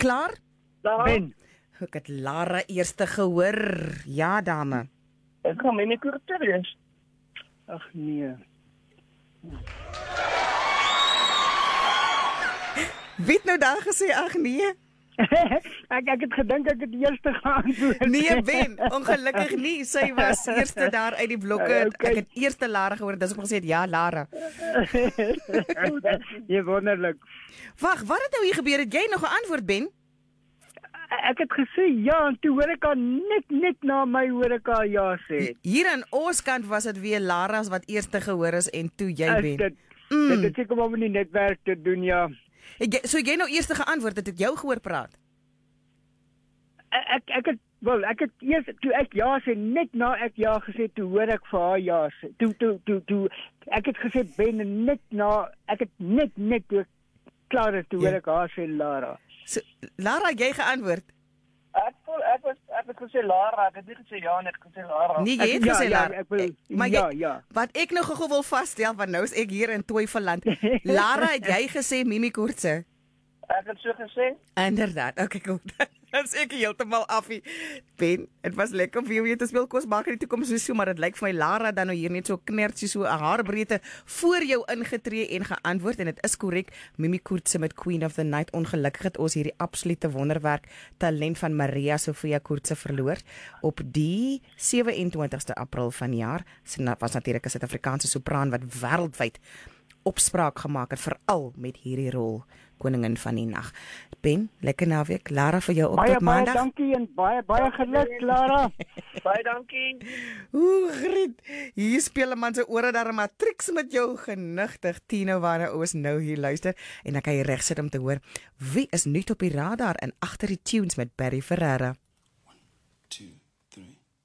klaar? Ben. Ek het Lara eerste gehoor. Ja, dame. Ek gaan Mimi Kurtse wees. Ag nee. Wie het nou daar gesê, ag nee? ek het gedink ek het die eerste geantwoord. Nee, Ben, ongelukkig nie. Sy was eerste daar uit die blokke. Okay. Ek het eerste Lara gehoor. Dis op gesê, ja, Lara. Jy wonderlik. Wag, wat het nou hier gebeur? Het jy nog 'n antwoord, Ben? Ek het gesê ja, en toe hoor ek haar net na my hoor ek haar ja sê. Hier aan ons kant was dit weer Lara's wat eerste gehoor is en toe jy, Ben. Dit is seker om in die netwerk te doen, ja. So jy nou eerste geantwoord, het ek jou gehoor praat? Ek het eers toe ek ja sê, net na ek ja gesê, toe hoor ek vir haar ja sê. Toe ek het gesê Ben, en net na ek het net toe klaar is, toe hoor ek haar sê Lara. So, Lara, jy geantwoord? Ek het gesê Lara, ek het nie gesê ja nie, ek het gesê Lara. Nee, jy het gesê Lara. Maar ja. Wat ek nou gou wil vasstel, want nou is ek hier in Twyfelland. Lara, het jy gesê Mimi Kurtse? Ek het so gesê. Inderdaad. Okay, cool. Dan is ek heeltemal afie. Ben, dit was lekker om vir jou te speel. Kos maak in die toekoms so, maar dit lyk vir my Lara dan nou hier net so knertjie so 'n haarbreedte voor jou ingetree en geantwoord en dit is korrek. Mimi Kurtse met Queen of the Night. Ongelukkig het ons hierdie absolute wonderwerk talent van Maria Sofia Kurtse verloor op die 27ste April vanjaar. Sy was natuurlik 'n Suid-Afrikaanse sopraan wat wêreldwyd opspraak gemaak het, veral met hierdie rol koningin van die nag. Ben, lekker naweek. Lara, vir jou op tot maandag. Baie dankie en baie geluk, Lara. Baie dankie. Griet. Hier speel 'n man se ore daar 'n matrieks met jou genigtig. Tino wanneer ons nou hier luister en dan kan jy reg sit om te hoor wie is nuut op die radar en agter die tunes met Barry Ferreira.